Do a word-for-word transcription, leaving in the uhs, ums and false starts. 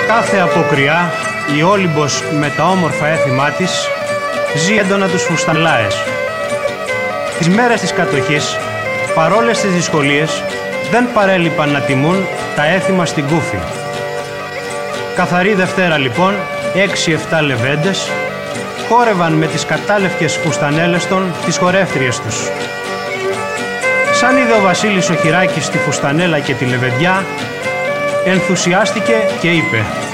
Κάθε αποκριά η Όλυμπος με τα όμορφα έθιμά της ζει έντονα τους φουστανλάες. Τις μέρες της κατοχής, παρόλες τις δυσκολίες, δεν παρέλειπαν να τιμούν τα έθιμα στην Κούφη. Καθαρή Δευτέρα λοιπόν, έξι εφτά λεβέντες χόρευαν με τις κατάλευκες φουστανέλες των τις χορεύτριες τους. Σαν είδε ο Βασίλης ο Χειράκης τη φουστανέλα και τη λεβεντιά, ενθουσιάστηκε και είπε: